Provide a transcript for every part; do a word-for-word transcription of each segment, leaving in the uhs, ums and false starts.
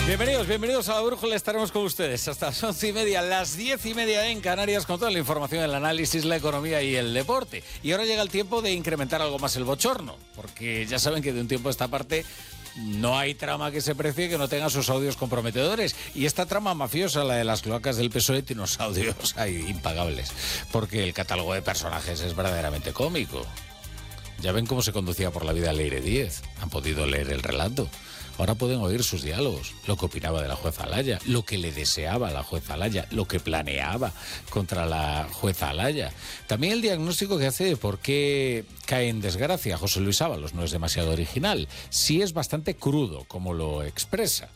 Bienvenidos, bienvenidos a La Brújula. Estaremos con ustedes hasta las once y media, las diez y media en Canarias, con toda la información, el análisis, la economía y el deporte. Y ahora llega el tiempo de incrementar algo más el bochorno, porque ya saben que de un tiempo a esta parte no hay trama que se precie que no tenga sus audios comprometedores. Y esta trama mafiosa, la de las cloacas del P S O E, tiene unos audios ahí impagables, porque el catálogo de personajes es verdaderamente cómico. Ya ven cómo se conducía por la vida Leire Díez. Han podido leer el relato. Ahora pueden oír sus diálogos, lo que opinaba de la jueza Alaya, lo que le deseaba a la jueza Alaya, lo que planeaba contra la jueza Alaya. También el diagnóstico que hace de por qué cae en desgracia José Luis Ábalos no es demasiado original, sí es bastante crudo como lo expresa.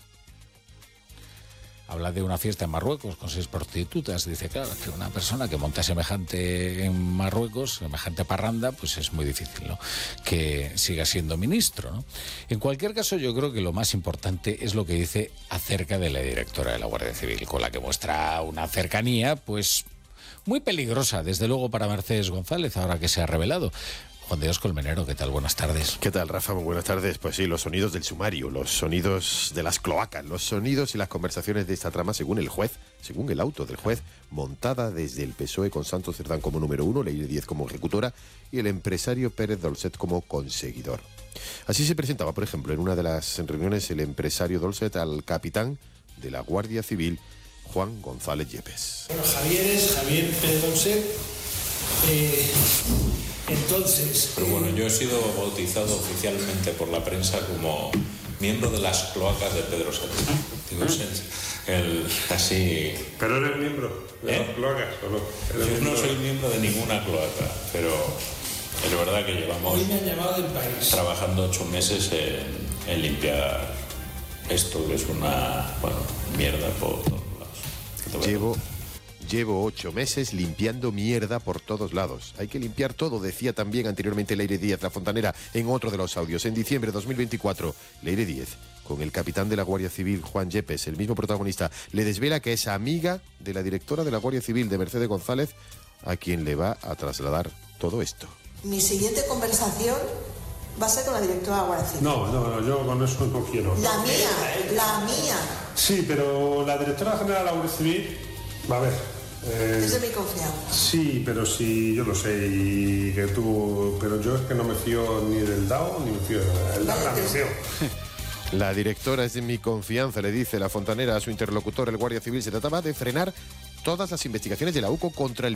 Habla de una fiesta en Marruecos con seis prostitutas. Dice, claro, que una persona que monta semejante en Marruecos, semejante parranda, pues es muy difícil, ¿no?, que siga siendo ministro, ¿no? En cualquier caso, yo creo que lo más importante es lo que dice acerca de la directora de la Guardia Civil, con la que muestra una cercanía, pues, muy peligrosa, desde luego, para Mercedes González, ahora que se ha revelado. Juan de Dios Colmenero, ¿qué tal? Buenas tardes. ¿Qué tal, Rafa? Muy buenas tardes. Pues sí, los sonidos del sumario, los sonidos de las cloacas, los sonidos y las conversaciones de esta trama según el juez, según el auto del juez, montada desde el P S O E con Santos Cerdán como número uno, Leire Díez como ejecutora y el empresario Pérez Dolcet como conseguidor. Así se presentaba, por ejemplo, en una de las reuniones el empresario Dolcet al capitán de la Guardia Civil, Juan González Yepes. Bueno, Javier es Javier Pérez Dolcet. Eh... Entonces... Pero bueno, yo he sido bautizado oficialmente por la prensa como miembro de las cloacas de Pedro Sánchez. Digo, el, así... ¿Pero eres miembro de ¿Eh? las cloacas o no? Yo no soy miembro de ninguna cloaca, pero es verdad que llevamos Hoy me han llamado del país. trabajando ocho meses en, en limpiar esto, que es una, bueno, mierda por todos lados. Llevo... Llevo ocho meses limpiando mierda por todos lados. Hay que limpiar todo, decía también anteriormente Leire Díez, la fontanera, en otro de los audios. En diciembre de dos mil veinticuatro, Leire Díez, con el capitán de la Guardia Civil, Juan Yepes, el mismo protagonista, le desvela que es amiga de la directora de la Guardia Civil, de Mercedes González, a quien le va a trasladar todo esto. Mi siguiente conversación va a ser con la directora de la Guardia Civil. No, no, no, yo con eso no quiero. La mía, la mía. Sí, pero la directora general de la Guardia Civil, va a ver... Eh, es de mi confianza. Sí, pero sí, yo lo sé, y que tú... Pero yo es que no me fío ni del D A O, ni me fío de nada. El D A O me fío. La directora es de mi confianza, le dice la fontanera a su interlocutor, el Guardia Civil. Se trataba de frenar todas las investigaciones de la U C O contra el